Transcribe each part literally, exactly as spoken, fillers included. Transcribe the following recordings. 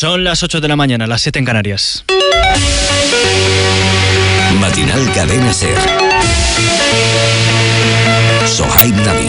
Son las ocho de la mañana, las siete en Canarias. Matinal Cadena Ser. Sohaib Nabi.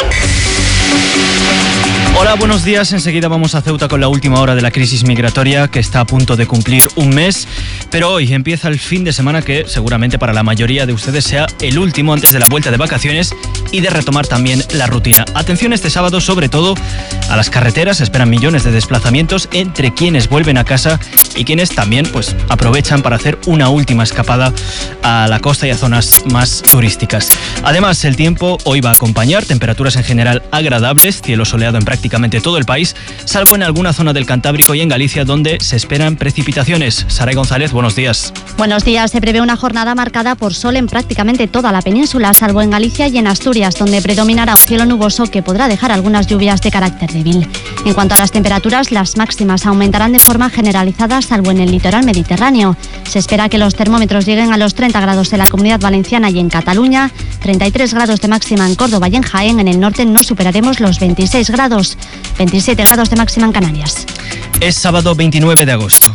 Hola, buenos días. Enseguida vamos a Ceuta con la última hora de la crisis migratoria, que está a punto de cumplir un mes. Pero hoy empieza el fin de semana que seguramente para la mayoría de ustedes sea el último antes de la vuelta de vacaciones y de retomar también la rutina. Atención este sábado, sobre todo a las carreteras. Se esperan millones de desplazamientos entre quienes vuelven a casa y quienes también pues aprovechan para hacer una última escapada a la costa y a zonas más turísticas. Además, el tiempo hoy va a acompañar temperaturas en general agradables, cielo soleado en prácticamente todo el país, salvo en alguna zona del Cantábrico y en Galicia, donde se esperan precipitaciones. Saray González, buenos días. Buenos días. Se prevé una jornada marcada por sol en prácticamente toda la península, salvo en Galicia y en Asturias, donde predominará un cielo nuboso que podrá dejar algunas lluvias de carácter débil. En cuanto a las temperaturas, las máximas aumentarán de forma generalizada, salvo en el litoral mediterráneo. Se espera que los termómetros lleguen a los treinta grados en la Comunidad Valenciana y en Cataluña, treinta y tres grados de máxima en Córdoba y en Jaén. En el norte no superaremos los veintiséis grados, veintisiete grados de máxima en Canarias. Es sábado veintinueve de agosto.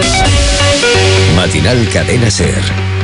Matinal Cadena Ser.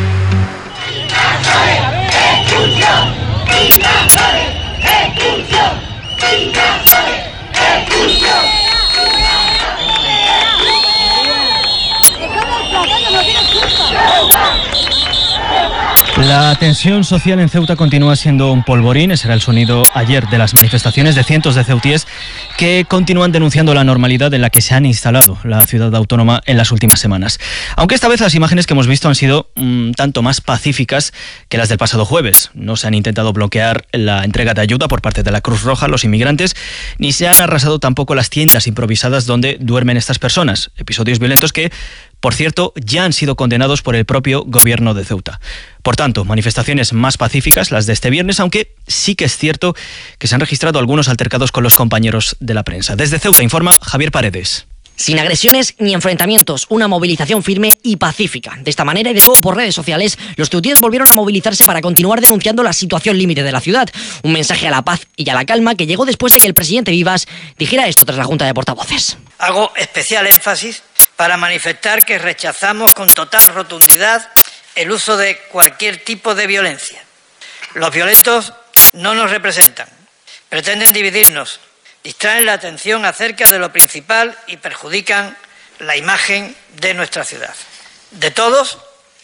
La tensión social en Ceuta continúa siendo un polvorín. Ese era el sonido ayer de las manifestaciones de cientos de ceutíes que continúan denunciando la normalidad en la que se han instalado la ciudad autónoma en las últimas semanas. Aunque esta vez las imágenes que hemos visto han sido un tanto más pacíficas que las del pasado jueves. No se han intentado bloquear la entrega de ayuda por parte de la Cruz Roja a los inmigrantes, ni se han arrasado tampoco las tiendas improvisadas donde duermen estas personas. Episodios violentos que, por cierto, ya han sido condenados por el propio gobierno de Ceuta. Por tanto, manifestaciones más pacíficas las de este viernes, aunque sí que es cierto que se han registrado algunos altercados con los compañeros de la prensa. Desde Ceuta informa Javier Paredes. Sin agresiones ni enfrentamientos, una movilización firme y pacífica. De esta manera y de nuevo por redes sociales, los ceutíes volvieron a movilizarse para continuar denunciando la situación límite de la ciudad. Un mensaje a la paz y a la calma que llegó después de que el presidente Vivas dijera esto tras la Junta de Portavoces. Hago especial énfasis para manifestar que rechazamos con total rotundidad el uso de cualquier tipo de violencia. Los violentos no nos representan, pretenden dividirnos, distraen la atención acerca de lo principal y perjudican la imagen de nuestra ciudad, de todos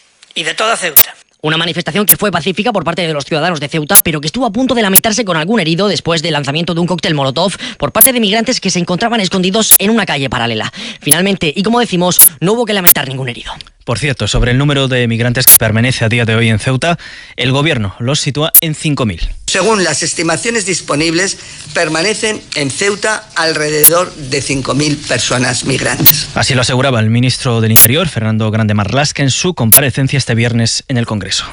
y de toda Ceuta. Una manifestación que fue pacífica por parte de los ciudadanos de Ceuta, pero que estuvo a punto de lamentarse con algún herido después del lanzamiento de un cóctel molotov por parte de migrantes que se encontraban escondidos en una calle paralela. Finalmente, y como decimos, no hubo que lamentar ningún herido. Por cierto, sobre el número de migrantes que permanece a día de hoy en Ceuta, el gobierno los sitúa en cinco mil. Según las estimaciones disponibles, permanecen en Ceuta alrededor de cinco mil personas migrantes. Así lo aseguraba el ministro del Interior, Fernando Grande Marlaska, en su comparecencia este viernes en el Congreso.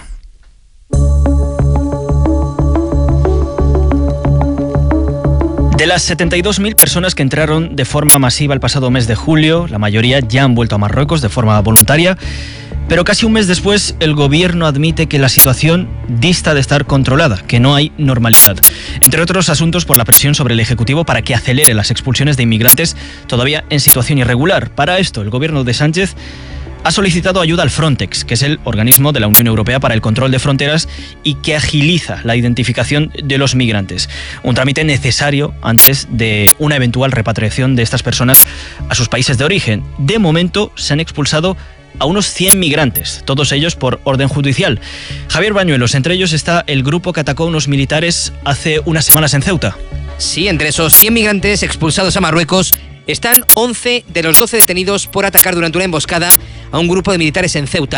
De las setenta y dos mil personas que entraron de forma masiva el pasado mes de julio, la mayoría ya han vuelto a Marruecos de forma voluntaria, pero casi un mes después el gobierno admite que la situación dista de estar controlada, que no hay normalidad. Entre otros asuntos, por la presión sobre el Ejecutivo para que acelere las expulsiones de inmigrantes todavía en situación irregular. Para esto, el gobierno de Sánchez ha solicitado ayuda al Frontex, que es el organismo de la Unión Europea para el control de fronteras y que agiliza la identificación de los migrantes. Un trámite necesario antes de una eventual repatriación de estas personas a sus países de origen. De momento se han expulsado a unos cien migrantes, todos ellos por orden judicial. Javier Bañuelos, entre ellos está el grupo que atacó a unos militares hace unas semanas en Ceuta. Sí, entre esos cien migrantes expulsados a Marruecos están once de los doce detenidos por atacar durante una emboscada a un grupo de militares en Ceuta.